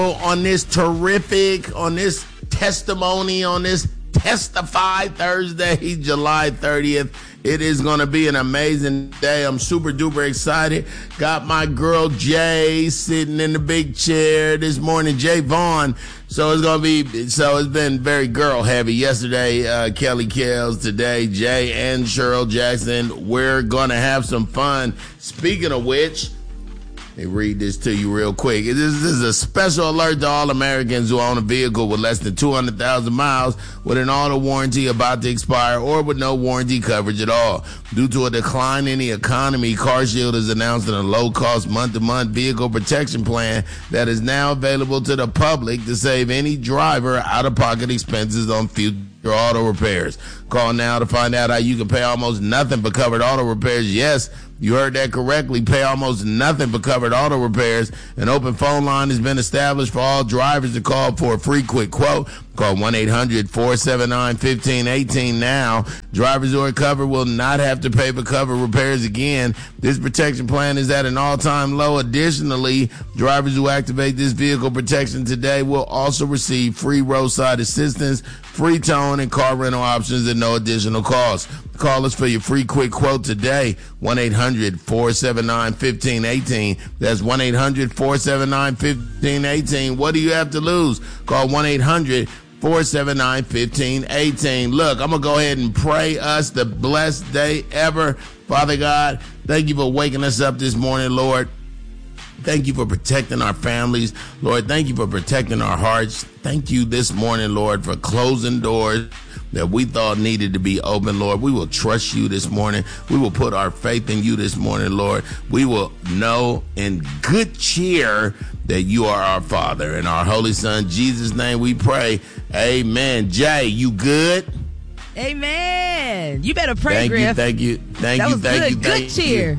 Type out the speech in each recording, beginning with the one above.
on this testimony, on this Testify Thursday, July 30th. It is going to be an amazing day. I'm super duper excited. Got my girl Jay sitting in the big chair this morning, Jay Vaughn. So it's been very girl heavy. Yesterday, Kelly Kells, today, Jay and Cheryl Jackson. We're going to have some fun. Speaking of which, let me read this to you real quick. This is a special alert to all Americans who own a vehicle with less than 200,000 miles with an auto warranty about to expire or with no warranty coverage at all. Due to a decline in the economy, CarShield is announcing a low-cost month-to-month vehicle protection plan that is now available to the public to save any driver out-of-pocket expenses on future auto repairs. Call now to find out how you can pay almost nothing for covered auto repairs. Yes, you heard that correctly. Pay almost nothing for covered auto repairs. An open phone line has been established for all drivers to call for a free quick quote. Call 1-800-479-1518 now. Drivers who are covered will not have to pay for covered repairs again. This protection plan is at an all-time low. Additionally, drivers who activate this vehicle protection today will also receive free roadside assistance, free towing, and car rental options at no additional cost. Call us for your free quick quote today, 1-800-479-1518. That's 1-800-479-1518. What do you have to lose? Call 1-800-479-1518. Look, I'm going to go ahead and pray us the blessed day ever. Father God, thank you for waking us up this morning, Lord. Thank you for protecting our families. Lord, thank you for protecting our hearts. Thank you this morning, Lord, for closing doors that we thought needed to be open, Lord. We will trust you this morning. We will put our faith in you this morning, Lord. We will know in good cheer that you are our Father. In our Holy Son, Jesus' name we pray. Amen. Jay, you good? Amen. You better pray, Griff. Thank you. Good cheer.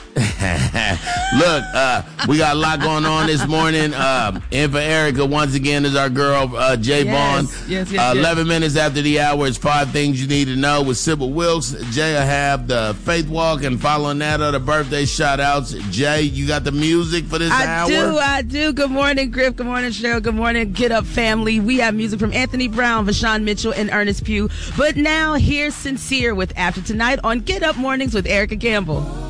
Look, we got a lot going on this morning. In for Erica, once again, is our girl, Jay Vaughn. Yes. 11 minutes after the hour, it's 5 things you need to know with Sybil Wilkes. Jay will have the Faith Walk, and following that are the birthday shout-outs. Jay, you got the music for this hour? I do. Good morning, Griff. Good morning, Cheryl. Good morning, Get Up family. We have music from Anthony Brown, Vashawn Mitchell, and Ernest Pugh. But now, here's Sincere with After Tonight on Get Up Mornings with Erica Campbell.